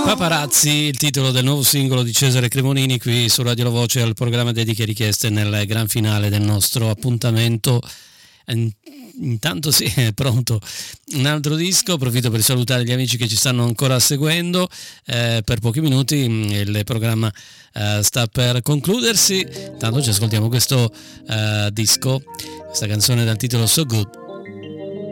Paparazzi, il titolo del nuovo singolo di Cesare Cremonini qui su Radio La Voce al programma Dediche e Richieste nel gran finale del nostro appuntamento. Intanto sì, è pronto un altro disco. Approfitto per salutare gli amici che ci stanno ancora seguendo. Per pochi minuti il programma sta per concludersi. Intanto ci ascoltiamo questo disco, questa canzone dal titolo So Good.